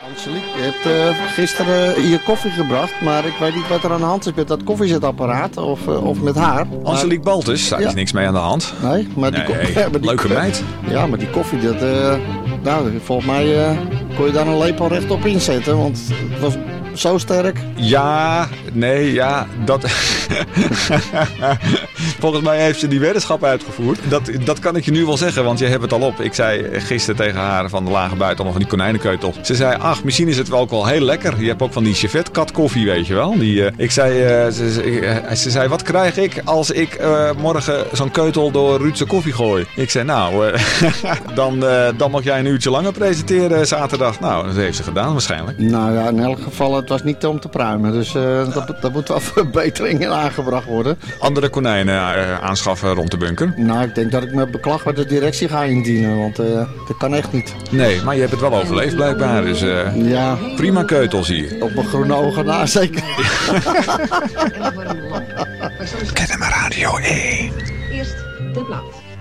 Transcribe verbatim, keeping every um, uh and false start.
Angelique, je hebt uh, gisteren je koffie gebracht, maar ik weet niet wat er aan de hand is met dat koffiezetapparaat of, uh, of met haar. Maar... Angelique Baltus, daar ja. is niks mee aan de hand. Nee, maar die, nee, ko- ja, maar die leuke meid. Ja, maar die koffie, dat, uh, nou, volgens mij uh, kon je daar een lepel rechtop inzetten, want het was zo sterk. Ja, nee, ja, dat... Volgens mij heeft ze die weddenschap uitgevoerd. Dat, dat kan ik je nu wel zeggen, want je hebt het al op. Ik zei gisteren tegen haar van de lage buiten allemaal van die konijnenkeutels. Ze zei, ach, misschien is het wel ook wel heel lekker. Je hebt ook van die Chevet-kat koffie, weet je wel. Die, uh, ik zei, uh, ze, ze, ze zei, wat krijg ik als ik uh, morgen zo'n keutel door Ruudse koffie gooi? Ik zei, nou, uh, dan, uh, dan mag jij een uurtje langer presenteren zaterdag. Nou, dat heeft ze gedaan waarschijnlijk. Nou ja, in elk geval, het was niet om te pruimen. Dus uh, dat, dat moet wel verbeteringen aangebracht worden. Andere konijnen uh, aanschaffen rond de bunker? Nou, ik denk dat ik mijn beklag bij de directie ga indienen, want uh, dat kan echt niet. Nee, maar je hebt het wel overleefd blijkbaar, dus uh, ja. Prima keutels hier. Op mijn groene ogen na, zeker. Ken maar Radio één. Eerst de plaat.